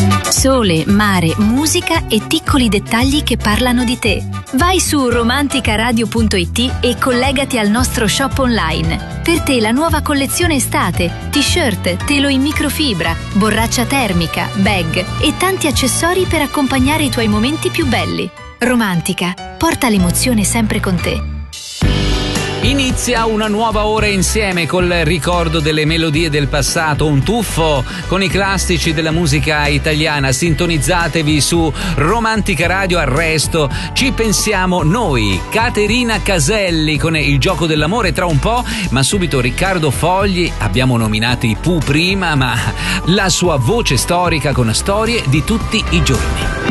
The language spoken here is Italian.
Sole, mare, musica e piccoli dettagli che parlano di te. Vai su romanticaradio.it e collegati al nostro shop online. Per te la nuova collezione estate, t-shirt, telo in microfibra, borraccia termica, bag e tanti accessori per accompagnare i tuoi momenti più belli. Romantica, porta l'emozione sempre con te. Inizia una nuova ora insieme col ricordo delle melodie del passato, un tuffo con i classici della musica italiana. Sintonizzatevi su Romantica Radio. Arresto, ci pensiamo noi, Caterina Caselli con Il gioco dell'amore tra un po', ma subito Riccardo Fogli. Abbiamo nominato i Pooh prima, ma la sua voce storica con storie di tutti i giorni.